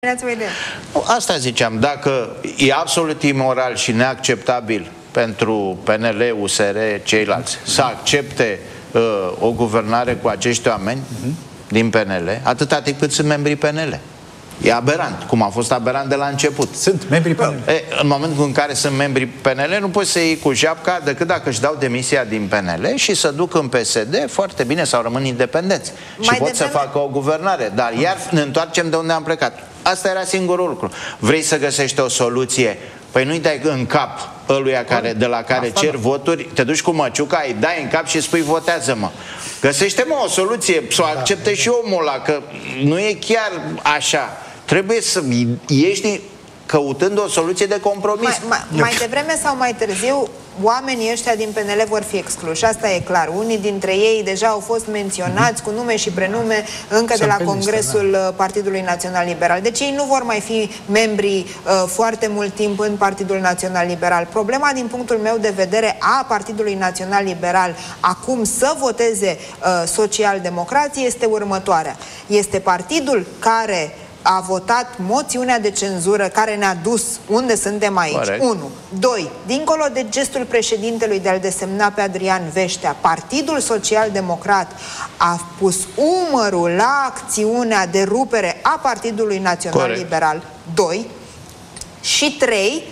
Asta ziceam, dacă e absolut imoral și neacceptabil pentru PNL, USR, ceilalți să accepte o guvernare cu acești oameni din PNL, atâta timp cât sunt membrii PNL. E aberant, cum a fost aberant de la început. Sunt membrii PNL. În momentul în care sunt membrii PNL, nu poți să iei cu japca decât dacă își dau demisia din PNL și să duc în PSD, foarte bine, sau rămân independenți. Și pot să facă o guvernare. Dar iar ne întoarcem de unde am plecat. Asta era singurul lucru. Vrei să găsești o soluție? Păi nu-i dai în cap ăluia de la care cer voturi, te duci cu măciuca, îi dai în cap și spui votează-mă. Găsește-mă o soluție, să o accepte și omul ăla, că nu e chiar așa. Trebuie să ieși căutând o soluție de compromis. Mai devreme sau mai târziu, oamenii ăștia din PNL vor fi excluși. Asta e clar. Unii dintre ei deja au fost menționați cu nume și prenume încă de la Congresul Partidului Național Liberal. Deci ei nu vor mai fi membri foarte mult timp în Partidul Național Liberal. Problema, din punctul meu de vedere, a Partidului Național Liberal acum să voteze social-democrații este următoarea. Este partidul care a votat moțiunea de cenzură care ne-a dus unde suntem aici. 1. 2. Dincolo de gestul președintelui de a-l desemna pe Adrian Veștea, Partidul Social-Democrat a pus umărul la acțiunea de rupere a Partidului Național Liberal. 2. Și 3.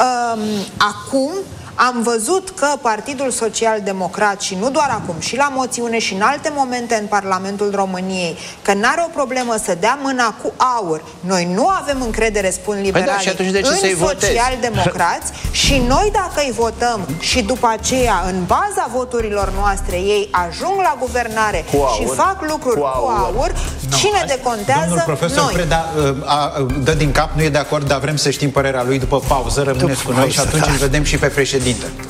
Acum am văzut că Partidul Social-Democrat, și nu doar acum, și la moțiune și în alte momente în Parlamentul României, că n-are o problemă să dea mâna cu aur. Noi nu avem încredere, spun liberalii, în social-democrați și noi dacă îi votăm și după aceea, în baza voturilor noastre, ei ajung la guvernare și fac lucruri cu aur, cine decontează? Domnul profesor Preda dă din cap, nu e de acord, dar vrem să știm părerea lui după pauză. Rămâneți cu noi și atunci îl vedem și pe președinte.